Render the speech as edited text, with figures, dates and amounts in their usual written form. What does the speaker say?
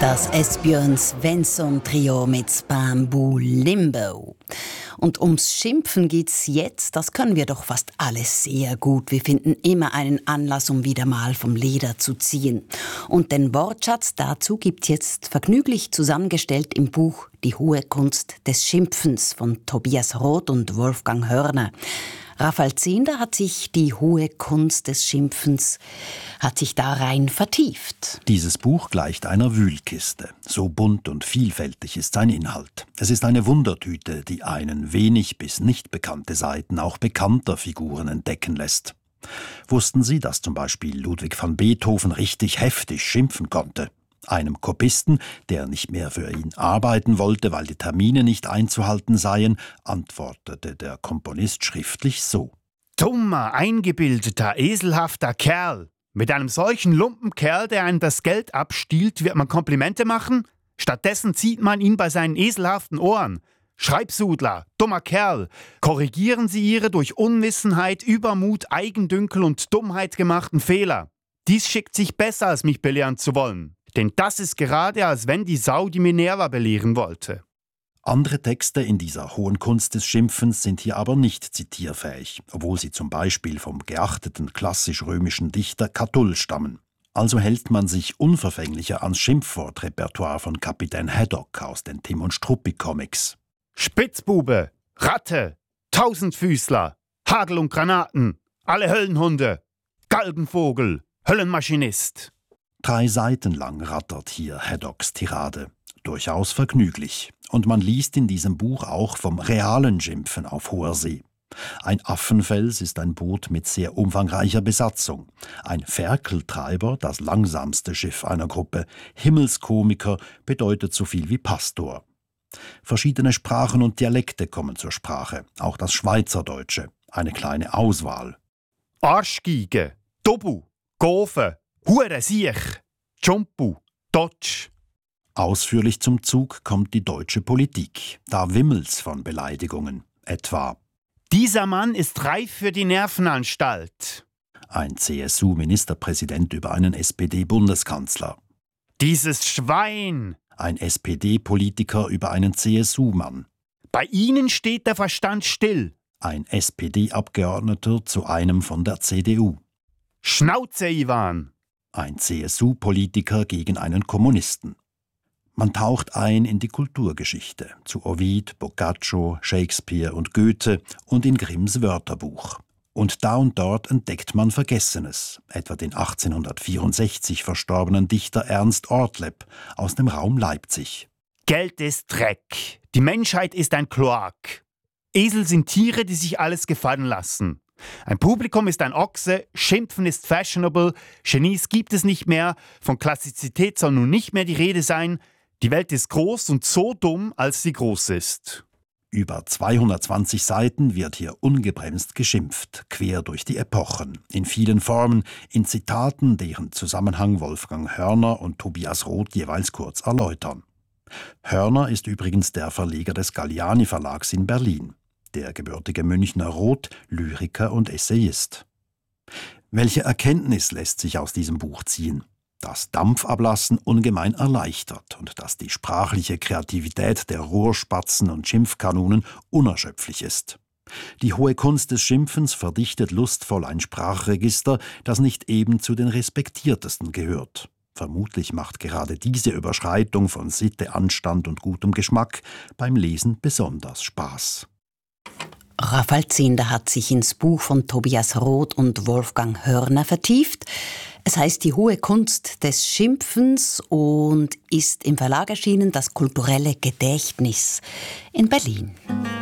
Das Esbjörn Svensson-Trio mit Bamboo Limbo. Und ums Schimpfen geht's jetzt, das können wir doch fast alles sehr gut. Wir finden immer einen Anlass, um wieder mal vom Leder zu ziehen. Und den Wortschatz dazu gibt's jetzt vergnüglich zusammengestellt im Buch Die hohe Kunst des Schimpfens von Tobias Roth und Wolfgang Hörner. Raphael Zehnder hat sich die hohe Kunst des Schimpfens, hat sich da rein vertieft. Dieses Buch gleicht einer Wühlkiste. So bunt und vielfältig ist sein Inhalt. Es ist eine Wundertüte, die einen wenig bis nicht bekannte Seiten auch bekannter Figuren entdecken lässt. Wussten Sie, dass zum Beispiel Ludwig van Beethoven richtig heftig schimpfen konnte? Einem Kopisten, der nicht mehr für ihn arbeiten wollte, weil die Termine nicht einzuhalten seien, antwortete der Komponist schriftlich so: Dummer, eingebildeter, eselhafter Kerl. Mit einem solchen Lumpenkerl, der einem das Geld abstiehlt, wird man Komplimente machen? Stattdessen zieht man ihn bei seinen eselhaften Ohren. Schreibsudler, dummer Kerl, korrigieren Sie Ihre durch Unwissenheit, Übermut, Eigendünkel und Dummheit gemachten Fehler. Dies schickt sich besser, als mich belehren zu wollen. Denn das ist gerade, als wenn die Sau die Minerva belehren wollte. Andere Texte in dieser hohen Kunst des Schimpfens sind hier aber nicht zitierfähig, obwohl sie zum Beispiel vom geachteten klassisch-römischen Dichter Catull stammen. Also hält man sich unverfänglicher ans Schimpfwortrepertoire von Kapitän Haddock aus den Tim und Struppi-Comics. Spitzbube, Ratte, Tausendfüßler, Hagel und Granaten, alle Höllenhunde, Galgenvogel, Höllenmaschinist. 3 Seiten lang rattert hier Haddocks Tirade. Durchaus vergnüglich. Und man liest in diesem Buch auch vom realen Schimpfen auf hoher See. Ein Affenfels ist ein Boot mit sehr umfangreicher Besatzung. Ein Ferkeltreiber, das langsamste Schiff einer Gruppe. Himmelskomiker bedeutet so viel wie Pastor. Verschiedene Sprachen und Dialekte kommen zur Sprache. Auch das Schweizerdeutsche. Eine kleine Auswahl. Arschgiege, Dobu, Gofe, Hure Siech, Jumpu, Dotsch. Ausführlich zum Zug kommt die deutsche Politik. Da wimmelt's von Beleidigungen. Etwa: Dieser Mann ist reif für die Nervenanstalt. Ein CSU-Ministerpräsident über einen SPD-Bundeskanzler. Dieses Schwein. Ein SPD-Politiker über einen CSU-Mann. Bei Ihnen steht der Verstand still. Ein SPD-Abgeordneter zu einem von der CDU. Schnauze, Ivan. Ein CSU-Politiker gegen einen Kommunisten. Man taucht ein in die Kulturgeschichte, zu Ovid, Boccaccio, Shakespeare und Goethe und in Grimms Wörterbuch. Und da und dort entdeckt man Vergessenes, etwa den 1864 verstorbenen Dichter Ernst Ortleb aus dem Raum Leipzig. Geld ist Dreck. Die Menschheit ist ein Kloak. Esel sind Tiere, die sich alles gefallen lassen. Ein Publikum ist ein Ochse, Schimpfen ist fashionable, Genies gibt es nicht mehr, von Klassizität soll nun nicht mehr die Rede sein, die Welt ist groß und so dumm, als sie groß ist. Über 220 Seiten wird hier ungebremst geschimpft, quer durch die Epochen, in vielen Formen, in Zitaten, deren Zusammenhang Wolfgang Hörner und Tobias Roth jeweils kurz erläutern. Hörner ist übrigens der Verleger des Galliani Verlags in Berlin. Der gebürtige Münchner Roth, Lyriker und Essayist. Welche Erkenntnis lässt sich aus diesem Buch ziehen? Dass Dampfablassen ungemein erleichtert und dass die sprachliche Kreativität der Rohrspatzen und Schimpfkanonen unerschöpflich ist. Die hohe Kunst des Schimpfens verdichtet lustvoll ein Sprachregister, das nicht eben zu den respektiertesten gehört. Vermutlich macht gerade diese Überschreitung von Sitte, Anstand und gutem Geschmack beim Lesen besonders Spaß. Raphael Zehnder hat sich ins Buch von Tobias Roth und Wolfgang Hörner vertieft. Es heißt Die hohe Kunst des Schimpfens und ist im Verlag erschienen Das kulturelle Gedächtnis in Berlin.